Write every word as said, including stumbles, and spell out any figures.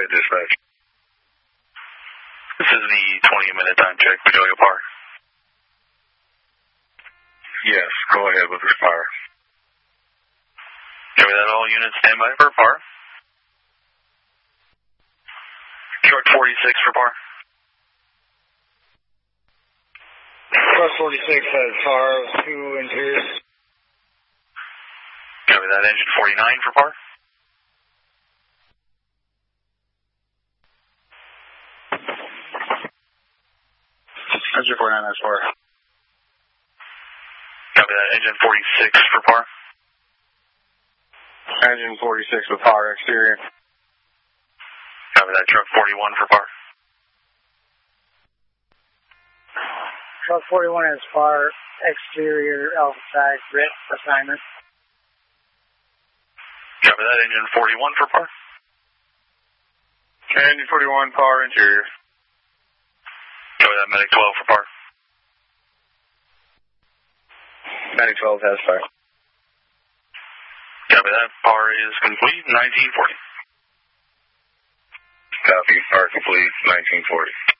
ahead, dispatch. This is the twenty minute time check, Pajoya Park. Yes, go ahead with this fire. Copy that, all units stand by for par. Short forty-six for par. Short forty-six has par with two interiors. Copy that, engine forty-nine for par. Engine forty-nine has par. Copy that, engine forty-six for par. Engine forty-six with par exterior. Copy that, truck forty-one for par. Truck forty-one has par exterior alpha side grit assignment. Copy that, engine forty-one for par. Engine forty-one, par interior. Copy that, medic twelve for par. Medic twelve has par. Copy that, par is complete, nineteen forty. Copy, par complete, nineteen forty.